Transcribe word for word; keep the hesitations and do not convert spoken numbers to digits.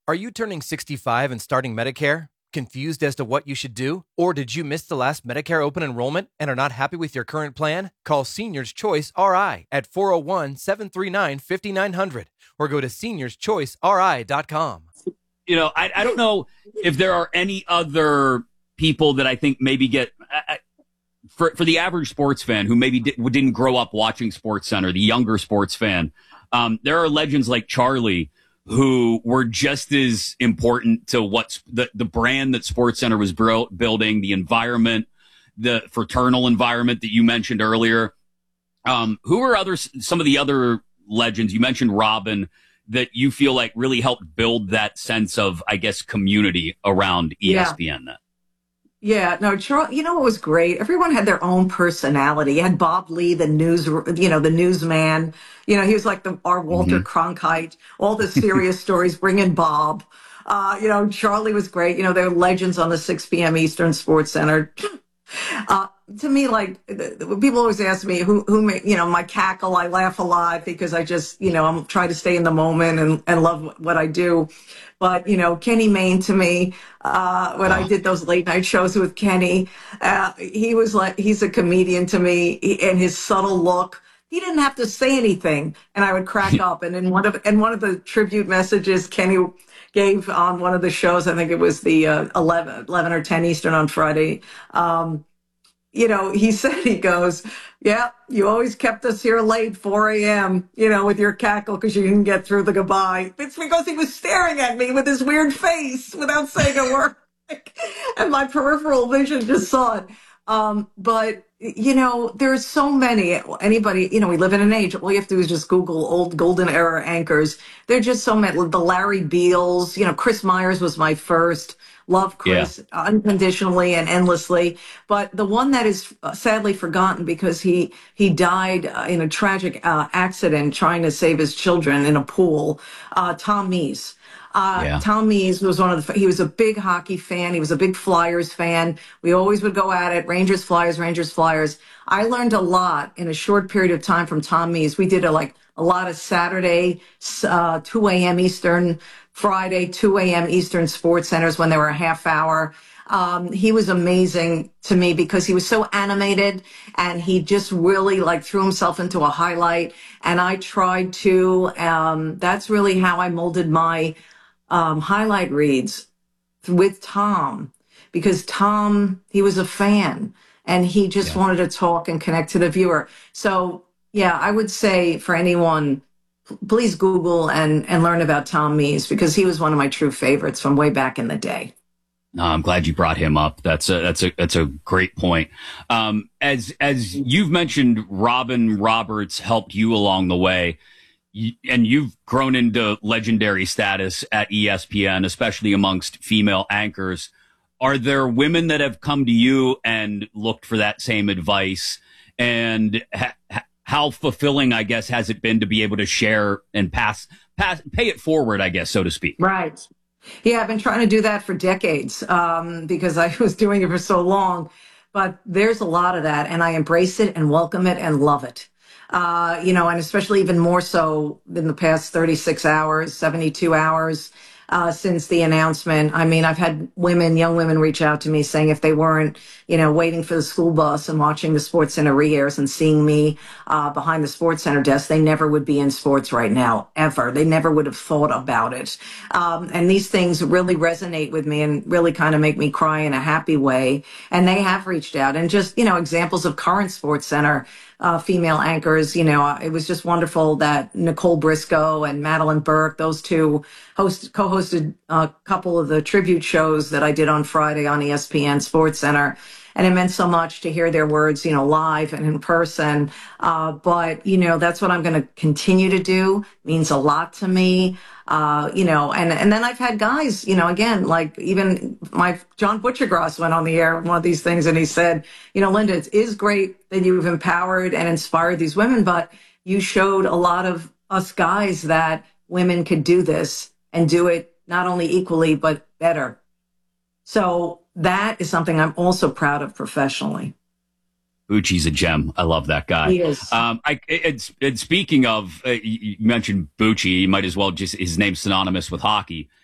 Are you turning sixty-five and starting Medicare? Confused as to what you should do? Or did you miss the last Medicare open enrollment and are not happy with your current plan? Call Seniors Choice R I at four oh one, seven three nine, five nine zero zero or go to seniors choice r i dot com. You know, I, I don't know if there are any other people that I think maybe get uh, for for the average sports fan who maybe did, didn't grow up watching SportsCenter, the younger sports fan. Um, there are legends like Charlie who were just as important to what's the, the brand that SportsCenter was bro- building, the environment, the fraternal environment that you mentioned earlier. Um, who are others, some of the other legends? You mentioned Robin, that you feel like really helped build that sense of, I guess, community around E S P N then. Yeah, no, Charlie, you know what was great? Everyone had their own personality. You had Bob Lee, the news, you know, the newsman. You know, he was like the our Walter mm-hmm. Cronkite. All the serious stories, bring in Bob. Uh, you know, Charlie was great. You know, they're legends on the six p.m. Eastern SportsCenter. Uh, to me, like, people always ask me who, who, may, you know, my cackle, I laugh a lot because I just, you know, I'm trying to stay in the moment and, and love what I do. But, you know, Kenny Mayne to me, uh, when oh. I did those late night shows with Kenny, uh, he was like, he's a comedian to me, and his subtle look, he didn't have to say anything and I would crack up. And in one of, in one of the tribute messages Kenny gave on one of the shows, I think it was the uh, eleven, eleven or ten Eastern on Friday. Um, you know, he said, he goes, yeah, you always kept us here late, four a.m., you know, with your cackle because you didn't get through the goodbye. It's because he was staring at me with his weird face without saying a word. And my peripheral vision just saw it. Um, but, you know, there's so many, anybody, you know, we live in an age, all you have to do is just Google old golden era anchors. There are just so many, the Larry Beals, you know, Chris Myers was my first. Love Chris yeah. unconditionally and endlessly. But the one that is sadly forgotten because he, he died in a tragic uh, accident trying to save his children in a pool, uh, Tom Mees. Uh, yeah. Tom Mees was one of the, he was a big hockey fan. He was a big Flyers fan. We always would go at it. Rangers, Flyers, Rangers, Flyers. I learned a lot in a short period of time from Tom Mees. We did a, like a lot of Saturday, uh, two a.m. Eastern, Friday, two a.m. Eastern sports centers when they were a half hour. Um, he was amazing to me because he was so animated and he just really like threw himself into a highlight. And I tried to, um, that's really how I molded my, um, highlight reads with Tom, because Tom, he was a fan and he just yeah. wanted to talk and connect to the viewer. So yeah, I would say for anyone, please Google and, and learn about Tom Mees because he was one of my true favorites from way back in the day. No, I'm glad you brought him up. That's a, that's a, that's a great point. Um, as, as you've mentioned, Robin Roberts helped you along the way, you, and you've grown into legendary status at E S P N, especially amongst female anchors. Are there women that have come to you and looked for that same advice? And ha- ha- how fulfilling, I guess, has it been to be able to share and pass, pass, pay it forward, I guess, so to speak? Right. Yeah, I've been trying to do that for decades um, because I was doing it for so long. But there's a lot of that, and I embrace it and welcome it and love it. Uh, you know, and especially even more so in the past thirty-six hours, seventy-two hours. Uh, since the announcement. I mean, I've had women, young women reach out to me saying if they weren't, you know, waiting for the school bus and watching the SportsCenter re-airs and seeing me uh, behind the SportsCenter desk, they never would be in sports right now, ever. They never would have thought about it. Um, and these things really resonate with me and really kind of make me cry in a happy way. And they have reached out. And just, you know, examples of current SportsCenter Uh, female anchors, you know, it was just wonderful that Nicole Briscoe and Madeline Burke, those two host, co-hosted a couple of the tribute shows that I did on Friday on E S P N SportsCenter. And it meant so much to hear their words, you know, live and in person. Uh, but, you know, that's what I'm going to continue to do. It means a lot to me. Uh, you know, and, and then I've had guys, you know, again, like even my John Butchergross went on the air one of these things and he said, you know, Linda, it is great that you've empowered and inspired these women, but you showed a lot of us guys that women could do this and do it not only equally, but better. So that is something I'm also proud of professionally. Bucci's a gem. I love that guy. He is. Um, I, it's, it's speaking of, uh, you mentioned Bucci, you might as well just, his name's synonymous with hockey.